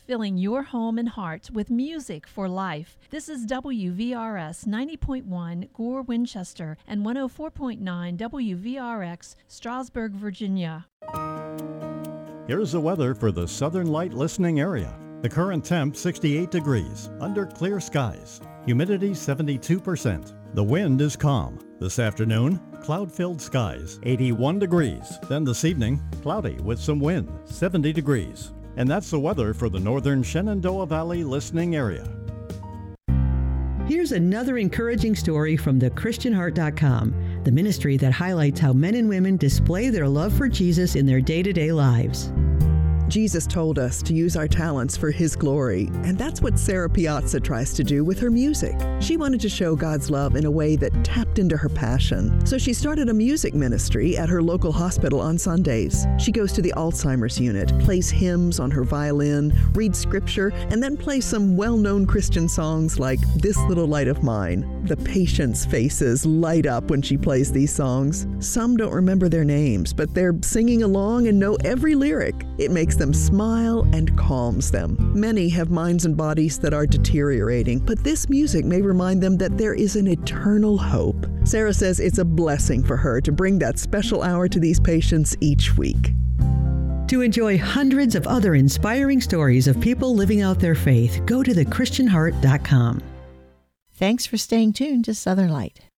filling your home and heart with music for life. This is WVRS 90.1 Gore, Winchester, and 104.9 WVRX, Strasburg, Virginia. Here's the weather for the Southern Light listening area. The current temp 68 degrees, under clear skies. Humidity 72%. The wind is calm. This afternoon, cloud-filled skies, 81 degrees. Then this evening, cloudy with some wind, 70 degrees. And that's the weather for the northern Shenandoah Valley listening area. Here's another encouraging story from thechristianheart.com, the ministry that highlights how men and women display their love for Jesus in their day-to-day lives. Jesus told us to use our talents for His glory, and that's what Sarah Piazza tries to do with her music. She wanted to show God's love in a way that tapped into her passion. So she started a music ministry at her local hospital on Sundays. She goes to the Alzheimer's unit, plays hymns on her violin, reads scripture, and then plays some well-known Christian songs like This Little Light of Mine. The patients' faces light up when she plays these songs. Some don't remember their names, but they're singing along and know every lyric. It makes them smile and calms them. Many have minds and bodies that are deteriorating, but this music may remind them that there is an eternal hope. Sarah says it's a blessing for her to bring that special hour to these patients each week. To enjoy hundreds of other inspiring stories of people living out their faith, go to thechristianheart.com. Thanks for staying tuned to Southern Light.